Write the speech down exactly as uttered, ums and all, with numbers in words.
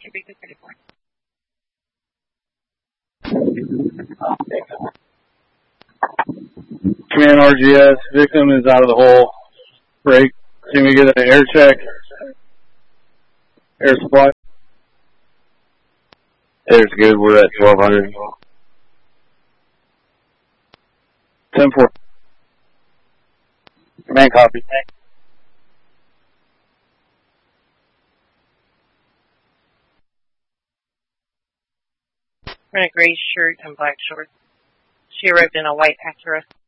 Command R G S, victim is out of the hole. Break. Can we get an air check? Air supply? Air's good, we're at twelve hundred. ten four. Command copy. Wearing a gray shirt and black shorts. She arrived in a white Acura.